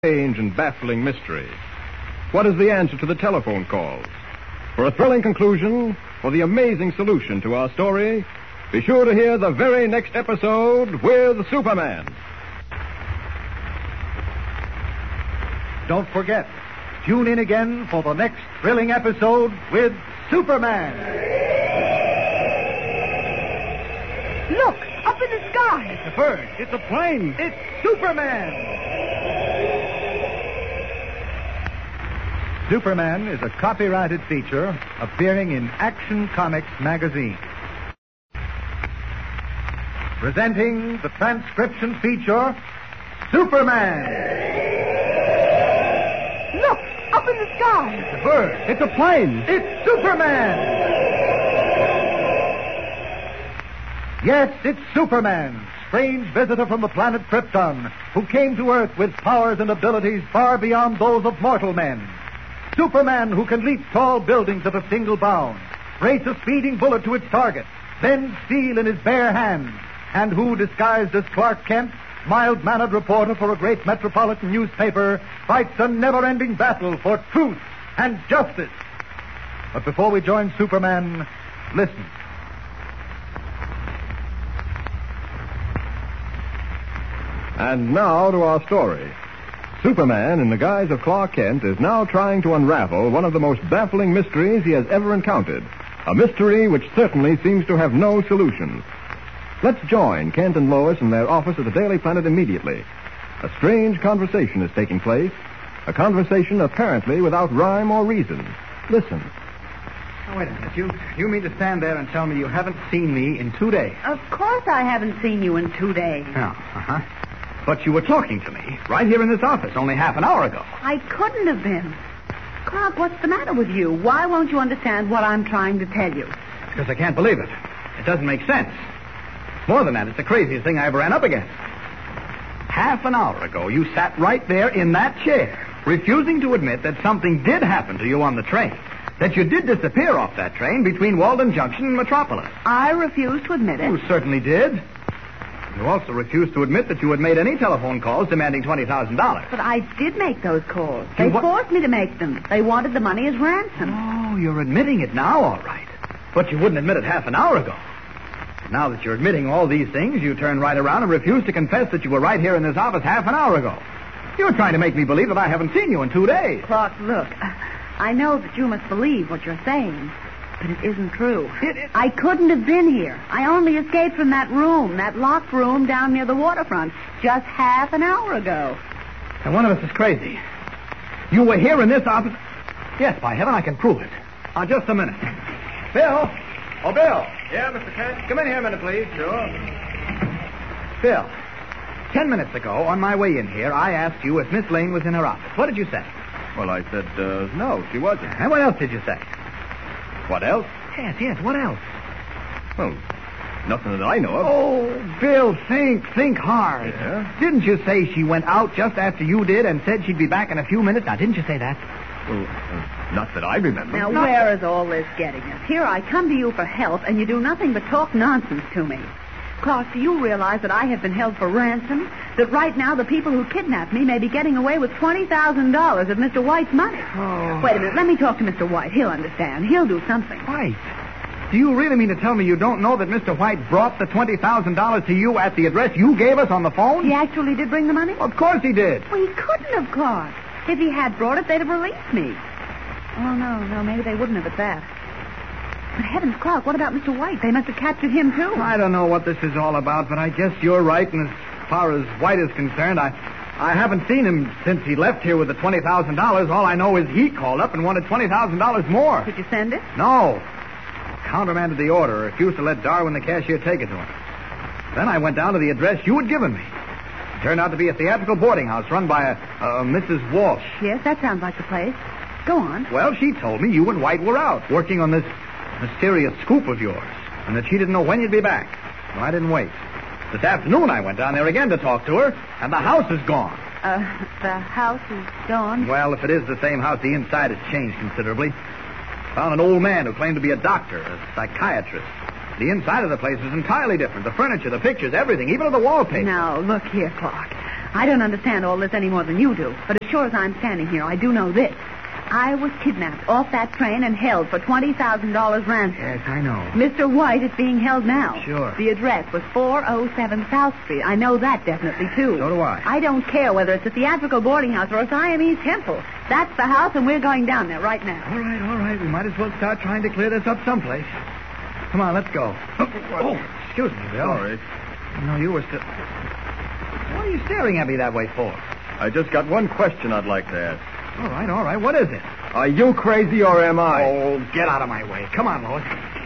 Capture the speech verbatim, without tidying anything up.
strange and baffling mystery. What is the answer to the telephone calls? For a thrilling conclusion, for the amazing solution to our story, be sure to hear the very next episode with Superman. Don't forget, tune in again for the next thrilling episode with Superman. Look, up in the sky. It's a bird. It's a plane. It's Superman. Superman is a copyrighted feature appearing in Action Comics magazine. Presenting the transcription feature, Superman. Look, up in the sky. It's a bird. It's a plane. It's Superman. Yes, it's Superman, strange visitor from the planet Krypton, who came to Earth with powers and abilities far beyond those of mortal men. Superman, who can leap tall buildings at a single bound, race a speeding bullet to its target, bend steel in his bare hands, and who, disguised as Clark Kent, mild-mannered reporter for a great metropolitan newspaper, fights a never-ending battle for truth and justice. But before we join Superman, listen. And now to our story. Superman, in the guise of Clark Kent, is now trying to unravel one of the most baffling mysteries he has ever encountered. A mystery which certainly seems to have no solution. Let's join Kent and Lois in their office at the Daily Planet immediately. A strange conversation is taking place. A conversation apparently without rhyme or reason. Listen. Now, wait a minute. You, you mean to stand there and tell me you haven't seen me in two days? Of course I haven't seen you in two days. Oh, uh-huh. But you were talking to me right here in this office only half an hour ago. I couldn't have been. Clark, what's the matter with you? Why won't you understand what I'm trying to tell you? Because I can't believe it. It doesn't make sense. More than that, it's the craziest thing I ever ran up against. Half an hour ago, you sat right there in that chair, refusing to admit that something did happen to you on the train. That you did disappear off that train between Walden Junction and Metropolis. I refuse to admit it. You certainly did. You also refused to admit that you had made any telephone calls demanding twenty thousand dollars. But I did make those calls. They wa- forced me to make them. They wanted the money as ransom. Oh, you're admitting it now, all right. But you wouldn't admit it half an hour ago. Now that you're admitting all these things, you turn right around and refuse to confess that you were right here in this office half an hour ago. You're trying to make me believe that I haven't seen you in two days. Clark, look, I know that you must believe what you're saying, but it isn't true. It, it... I couldn't have been here. I only escaped from that room, that locked room down near the waterfront, just half an hour ago. And one of us is crazy. You were here in this office... Yes, by heaven, I can prove it. Now, just a minute. Bill! Oh, Bill! Yeah, Mister Kent? Come in here a minute, please. Sure. Bill, ten minutes ago, on my way in here, I asked you if Miss Lane was in her office. What did you say? Well, I said, uh, no, she wasn't. And what else did you say? What else? Yes, yes, what else? Well, nothing that I know of. Oh, Bill, think, think hard. Yeah? Didn't you say she went out just after you did and said she'd be back in a few minutes? Now, didn't you say that? Well, uh, not that I remember. Now, Not where that- is all this getting us? Here I come to you for help, and you do nothing but talk nonsense to me. Clark, do you realize that I have been held for ransom? That right now the people who kidnapped me may be getting away with twenty thousand dollars of Mister White's money? Oh. Wait a minute. Let me talk to Mister White. He'll understand. He'll do something. White? Do you really mean to tell me you don't know that Mister White brought the twenty thousand dollars to you at the address you gave us on the phone? He actually did bring the money? Of course he did. Well, he couldn't have, Clark. If he had brought it, they'd have released me. Oh, no, no, maybe they wouldn't have at that. But heavens, Clark, what about Mister White? They must have captured him, too. I don't know what this is all about, but I guess you're right, and as far as White is concerned, I I haven't seen him since he left here with the twenty thousand dollars. All I know is he called up and wanted twenty thousand dollars more. Did you send it? No. Countermanded the order, refused to let Darwin, the cashier, take it to him. Then I went down to the address you had given me. It turned out to be a theatrical boarding house run by a, a Missus Walsh. Yes, that sounds like the place. Go on. Well, she told me you and White were out, working on this mysterious scoop of yours, and that she didn't know when you'd be back. So I didn't wait. This afternoon I went down there again to talk to her, and the house is gone. Uh, the house is gone. Well, if it is the same house, the inside has changed considerably. Found an old man who claimed to be a doctor, a psychiatrist. The inside of the place is entirely different. The furniture, the pictures, everything, even of the wallpaper. Now, look here, Clark. I don't understand all this any more than you do, but as sure as I'm standing here, I do know this. I was kidnapped off that train and held for twenty thousand dollars ransom. Yes, I know. Mister White is being held now. Sure. The address was four oh seven South Street. I know that definitely, too. So do I. I don't care whether it's a theatrical boarding house or a Siamese temple. That's the house, and we're going down there right now. All right, all right. We might as well start trying to clear this up someplace. Come on, let's go. Oh, oh, excuse me, Bill. Sorry. No, you were still... What are you staring at me that way for? I just got one question I'd like to ask. All right, all right. What is it? Are you crazy or am I? Oh, get out of my way. Come on, Lois.